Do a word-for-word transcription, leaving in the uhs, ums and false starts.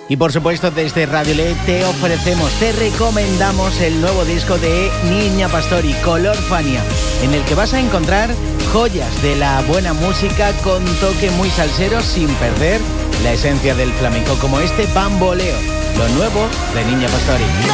Y por supuesto desde Radio L E te ofrecemos, te recomendamos el nuevo disco de Niña Pastori, Color Fania, en el que vas a encontrar joyas de la buena música con toque muy salsero sin perder la esencia del flamenco, como este Bamboleo, lo nuevo de Niña Pastori.